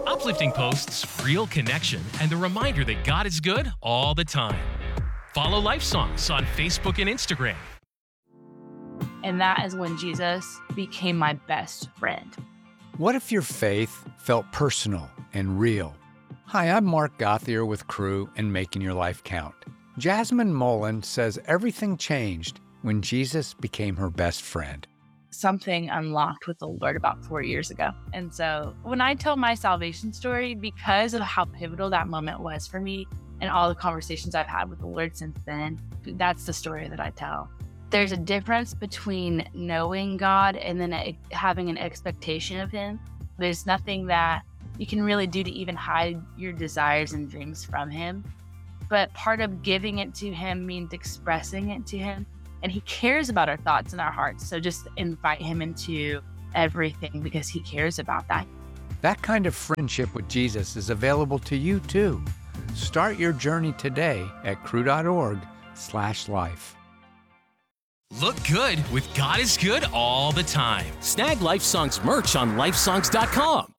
Uplifting posts, real connection, and the reminder that God is good all the time. Follow Life Songs on Facebook and Instagram. And that is when Jesus became my best friend. What if your faith felt personal and real? Hi, I'm Mark Gauthier with Cru and Making Your Life Count. Jasmine Mullen says everything changed when Jesus became her best friend. Something unlocked with the Lord about 4 years ago. And so when I tell my salvation story, because of how pivotal that moment was for me and all the conversations I've had with the Lord since then, that's the story that I tell. There's a difference between knowing God and then having an expectation of Him. There's nothing that you can really do to even hide your desires and dreams from Him. But part of giving it to Him means expressing it to Him. And He cares about our thoughts and our hearts. So just invite Him into everything because He cares about that. That kind of friendship with Jesus is available to you too. Start your journey today at cru.org/life. Look good with God is good all the time. Snag Life Songs merch on lifesongs.com.